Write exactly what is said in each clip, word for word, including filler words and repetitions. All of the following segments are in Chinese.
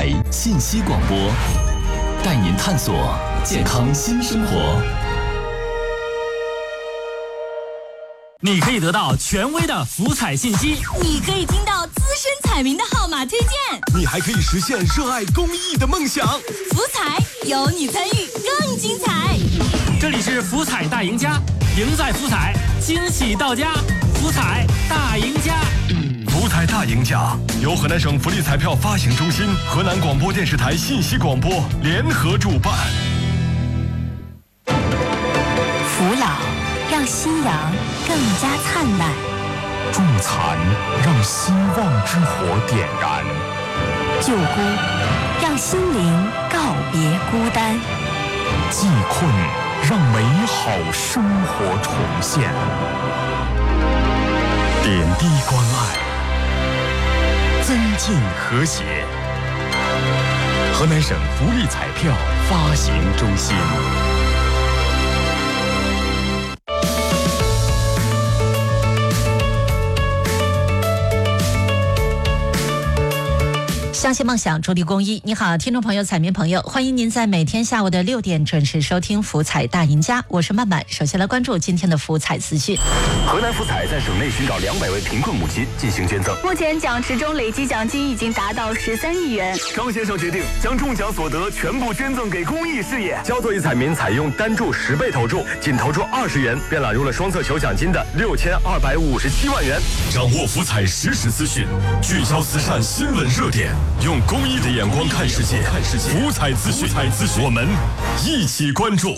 信息广播，带您探索健康新生活。 你可以得到权威的福彩信息， 你可以听到资深彩民的号码推荐， 你还可以实现热爱公益的梦想。 福彩有你参与更精彩。 这里是福彩大赢家，赢在福彩，惊喜到家。福彩大赢家， 福彩大赢家由河南省福利彩票发行中心、河南广播电视台信息广播联合主办。 扶老让夕阳更加灿烂， 助残让希望之火点燃， 救孤让心灵告别孤单， 济困让美好生活重现，点滴关爱，增进和谐。河南省福利彩票发行中心。 相信梦想，助力公益。你好，听众朋友、彩民朋友，欢迎您在每天下午的六点准时收听福彩大赢家，我是曼曼。首先来关注今天的福彩资讯。 河南福彩在省内寻找两百位贫困母亲进行捐赠， 目前奖池中累计奖金已经达到十三亿元。 张先生决定将中奖所得全部捐赠给公益事业。焦作一彩民采用单注十倍投注，仅投注二十元，便揽入了双色球奖金的六千二百五十七万元。 掌握福彩实时资讯，聚焦慈善新闻热点，用公益的眼光看世界。看世界，福彩资讯，福彩资讯，我们一起关注。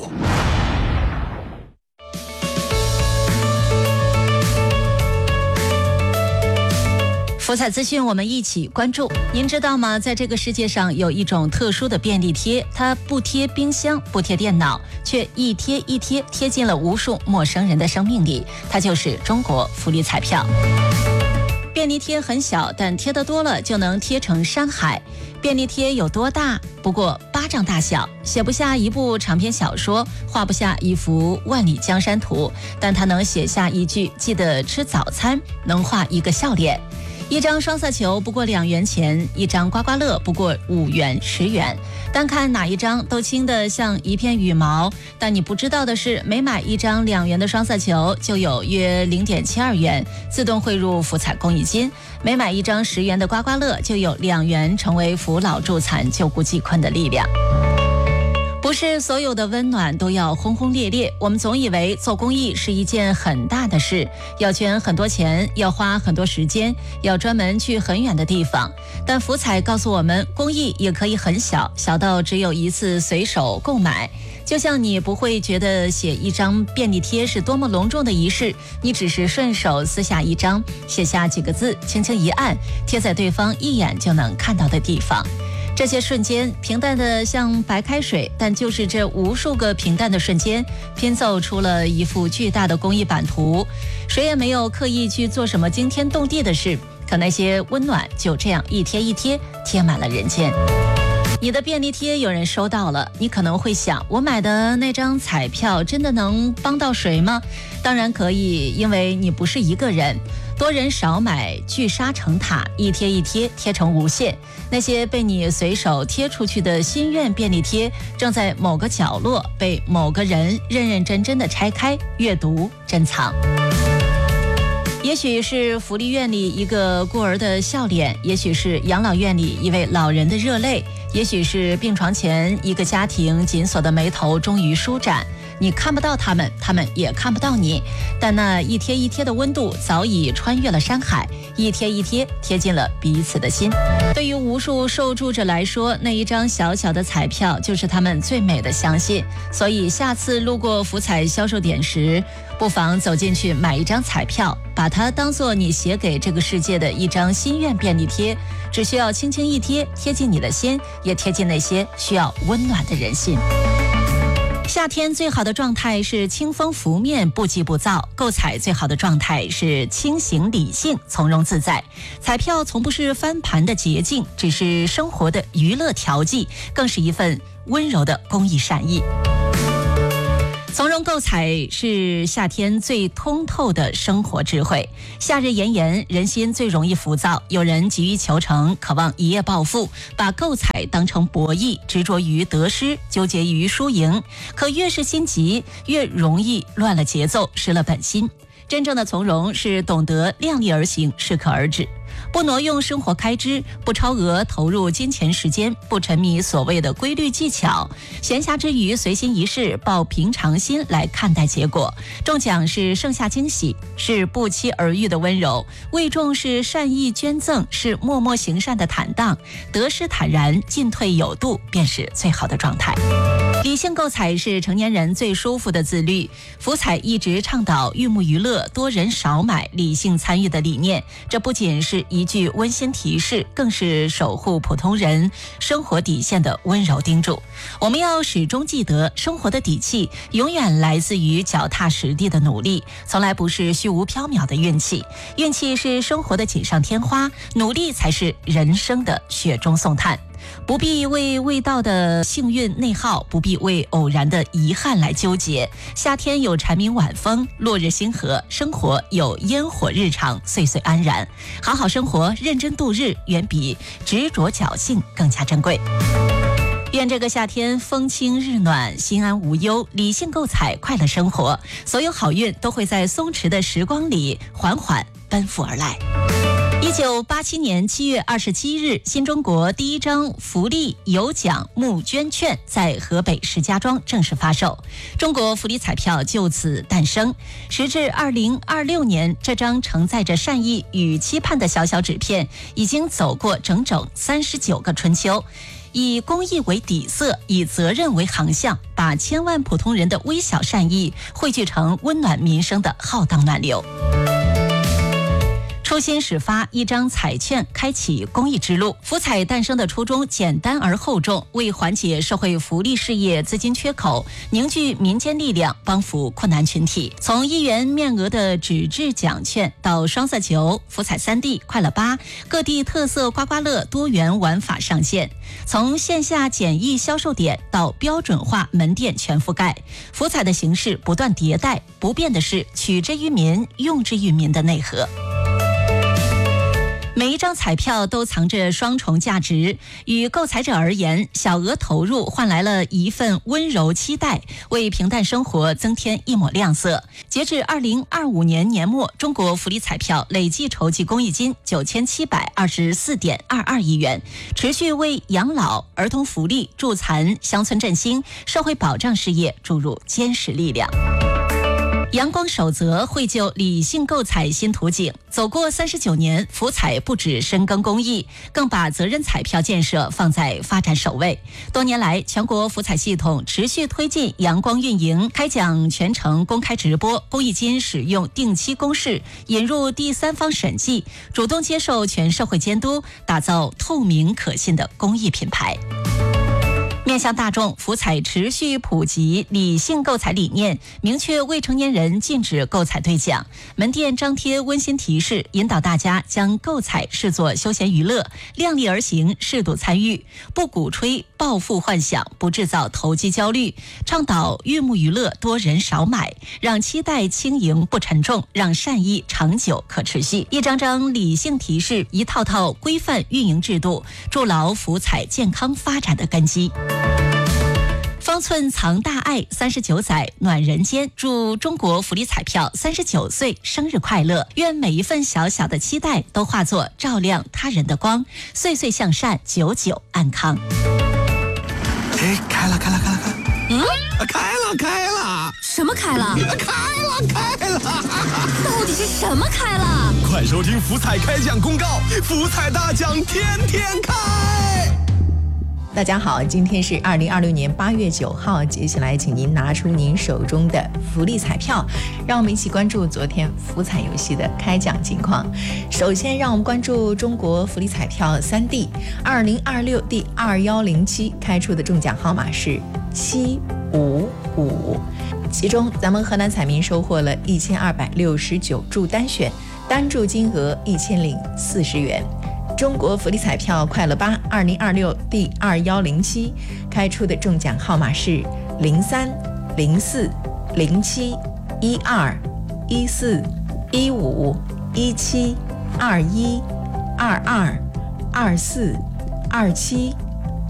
福彩资讯，我们一起关注。您知道吗？在这个世界上有一种特殊的便利贴，它不贴冰箱，不贴电脑，却一贴一贴贴进了无数陌生人的生命里。它就是中国福利彩票。便利贴很小，但贴得多了就能贴成山海。便利贴有多大？不过巴掌大小，写不下一部长篇小说，画不下一幅万里江山图，但它能写下一句记得吃早餐，能画一个笑脸。一张双色球不过两元钱，一张刮刮乐不过五元十元，单看哪一张都轻得像一片羽毛。但你不知道的是，每买一张两元的双色球就有约 零点七二元自动汇入福彩公益金，每买一张十元的刮刮乐就有两元成为扶老助残救孤济困的力量。不是所有的温暖都要轰轰烈烈，我们总以为做公益是一件很大的事，要捐很多钱，要花很多时间，要专门去很远的地方。但福彩告诉我们，公益也可以很小，小到只有一次随手购买。就像你不会觉得写一张便利贴是多么隆重的仪式，你只是顺手撕下一张，写下几个字，轻轻一按，贴在对方一眼就能看到的地方。这些瞬间平淡的像白开水，但就是这无数个平淡的瞬间拼凑出了一幅巨大的公益版图。谁也没有刻意去做什么惊天动地的事，可那些温暖就这样一贴一贴贴满了人间。你的便利贴有人收到了，你可能会想，我买的那张彩票真的能帮到谁吗？当然可以，因为你不是一个人，多人少买，聚沙成塔，一贴一贴贴成无限。那些被你随手贴出去的心愿便利贴，正在某个角落被某个人认认真真的拆开、阅读、珍藏。也许是福利院里一个孤儿的笑脸，也许是养老院里一位老人的热泪，也许是病床前一个家庭紧锁的眉头终于舒展。你看不到他们，他们也看不到你，但那一贴一贴的温度早已穿越了山海，一贴一贴贴进了彼此的心。对于无数受助者来说，那一张小小的彩票就是他们最美的相信。所以下次路过福彩销售点时，不妨走进去买一张彩票，把它当作你写给这个世界的一张心愿便利贴，只需要轻轻一贴，贴近你的心，也贴近那些需要温暖的人心。夏天最好的状态是清风拂面，不急不躁；购彩最好的状态是清醒理性，从容自在。彩票从不是翻盘的捷径，只是生活的娱乐调剂，更是一份温柔的公益善意。 从容购彩是夏天最通透的生活智慧。夏日炎炎，人心最容易浮躁，有人急于求成，渴望一夜暴富，把购彩当成博弈，执着于得失，纠结于输赢。可越是心急，越容易乱了节奏，失了本心。真正的从容是懂得量力而行，适可而止，不挪用生活开支，不超额投入金钱时间，不沉迷所谓的规律技巧。闲暇之余随心一试，抱平常心来看待结果。中奖是盛夏惊喜，是不期而遇的温柔；未中是善意捐赠，是默默行善的坦荡。得失坦然，进退有度，便是最好的状态。理性购彩是成年人最舒服的自律。福彩一直倡导寓目娱乐，多人少买，理性参与的理念。这不仅是一句温馨提示，更是守护普通人生活底线的温柔叮嘱。我们要始终记得，生活的底气永远来自于脚踏实地的努力，从来不是虚无缥缈的运气。运气是生活的锦上添花，努力才是人生的雪中送炭。不必为未到的幸运内耗，不必为偶然的遗憾来纠结。夏天有蝉鸣晚风，落日星河，生活有烟火日常，岁岁安然。好好生活，认真度日，远比执着侥幸更加珍贵。愿这个夏天风清日暖，心安无忧，理性购彩，快乐生活。所有好运都会在松弛的时光里缓缓奔赴而来。一九八七年七月二十七日，新中国第一张福利有奖募捐券在河北石家庄正式发售，中国福利彩票就此诞生。时至二零二六年，这张承载着善意与期盼的小小纸片，已经走过整整三十九个春秋。以公益为底色，以责任为航向，把千万普通人的微小善意汇聚成温暖民生的浩荡暖流。初心始发，一张彩券开启公益之路。福彩诞生的初衷简单而厚重，为缓解社会福利事业资金缺口，凝聚民间力量，帮扶困难群体。从一元面额的纸质奖券到双色球、福彩 三 D、快乐八各地特色刮刮乐多元玩法上线，从线下简易销售点到标准化门店全覆盖，福彩的形式不断迭代，不变的是取之于民、用之于民的内核。每一张彩票都藏着双重价值，与购彩者而言，小额投入换来了一份温柔期待，为平淡生活增添一抹亮色。截至二零二五年年末，中国福利彩票累计筹集公益金九千七百二十四点二二亿元，持续为养老、儿童福利、助残、乡村振兴、社会保障事业注入坚实力量。阳光守则绘就理性购彩新图景。走过三十九年，福彩不止深耕公益，更把责任彩票建设放在发展首位。多年来，全国福彩系统持续推进阳光运营，开奖全程公开直播，公益金使用定期公示，引入第三方审计，主动接受全社会监督，打造透明可信的公益品牌。面向大众，福彩持续普及理性购彩理念，明确未成年人禁止购彩兑奖。门店张贴温馨提示，引导大家将购彩视作休闲娱乐，量力而行，适度参与，不鼓吹暴富幻想，不制造投机焦虑，倡导寓目娱乐，多人少买，让期待轻盈不沉重，让善意长久可持续。一张张理性提示，一套套规范运营制度，筑牢福彩健康发展的根基。方寸藏大爱，三十九载暖人间。祝中国福利彩票三十九岁生日快乐！愿每一份小小的期待都化作照亮他人的光，岁岁向善，久久安康。 哎，开了，开了，开了，开了！ 嗯， 开了，开了！ 什么开了？ 开了，开了！ 到底是什么开了？ 快收听福彩开奖公告，福彩大奖天天开！ 大家好，今天是二零二六年八月九号，接下来请您拿出您手中的福利彩票，让我们一起关注昨天福彩游戏的开奖情况。首先让我们关注中国福利彩票 三 D 二零二六第二一零七开出的中奖号码是七五五，其中咱们河南彩民收获了一千二百六十九注单选，单注金额一千零四十元。中国福利彩票快乐八二零二六第二一零七开出的中奖号码是零三零四零七一二一四一五一七二一二二二四二七